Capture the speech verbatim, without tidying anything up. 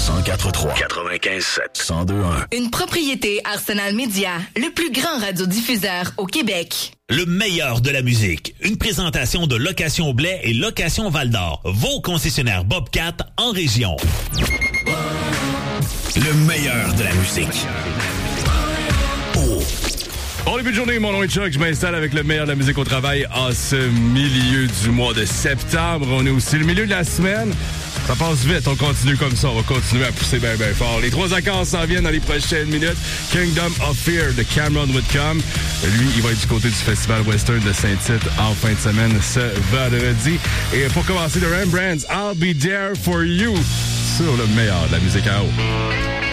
cent quatre trois quatre-vingt-quinze sept cent deux un. Une propriété Arsenal Media, le plus grand radiodiffuseur au Québec. Le meilleur de la musique. Une présentation de Location Blais et Location Val-d'Or. Vos concessionnaires Bobcat en région. Le meilleur de la musique. Oh. Bon début de journée, mon nom est Chuck. Je m'installe avec le meilleur de la musique au travail en ce milieu du mois de septembre. On est aussi le milieu de la semaine. Ça passe vite, on continue comme ça, on va continuer à pousser bien bien fort. Les trois accords s'en viennent dans les prochaines minutes. Kingdom of Fear de Cameron Whitcomb. Lui, il va être du côté du Festival Western de Saint-Tite en fin de semaine ce vendredi. Et pour commencer, The Rembrandts, I'll Be There For You sur le meilleur de la musique à eau.